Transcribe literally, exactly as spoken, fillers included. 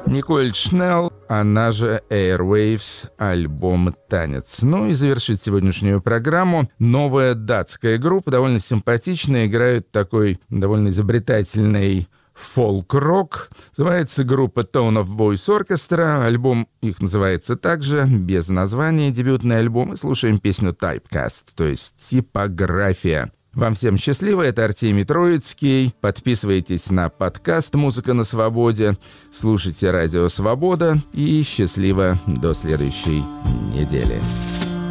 Николь Шнелл, она же Airwaves, альбом «Танец». Ну и завершит сегодняшнюю программу новая датская группа, довольно симпатичная, играют такой довольно изобретательный фолк-рок. Называется группа Tone of Voice Orchestra. Альбом их называется также, без названия, дебютный альбом. И слушаем песню Typecast, то есть типография. Вам всем счастливо, это Артемий Троицкий. Подписывайтесь на подкаст «Музыка на свободе», слушайте радио «Свобода» и счастливо до следующей недели.